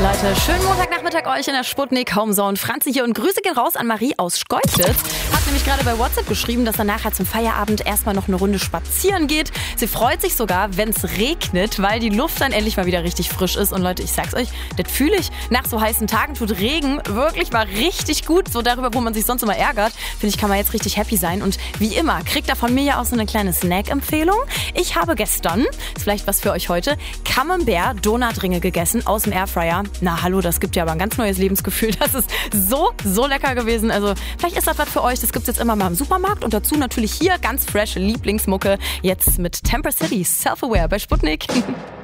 Leute, schönen Montagnachmittag euch in der Sputnik Homezone. Franzi hier und Grüße gehen raus an Marie aus Schkeuditz. Hat nämlich gerade bei WhatsApp geschrieben, dass er nachher zum Feierabend erstmal noch eine Runde spazieren geht. Sie freut sich sogar, wenn es regnet, weil die Luft dann endlich mal wieder richtig frisch ist. Und Leute, ich sag's euch, das fühle ich. Nach so heißen Tagen tut Regen wirklich mal richtig gut. So darüber, wo man sich sonst immer ärgert. Finde ich, kann man jetzt richtig happy sein. Und wie immer, kriegt er von mir ja auch so eine kleine Snack-Empfehlung. Ich habe gestern, ist vielleicht was für euch heute, Camembert Donutringe gegessen aus dem Airfryer. Na hallo, das gibt ja aber ein ganz neues Lebensgefühl. Das ist so lecker gewesen. Also vielleicht ist das was für euch. Das gibt's jetzt immer mal im Supermarkt. Und dazu natürlich hier ganz fresh Lieblingsmucke. Jetzt mit Temper City, Self-Aware bei Sputnik.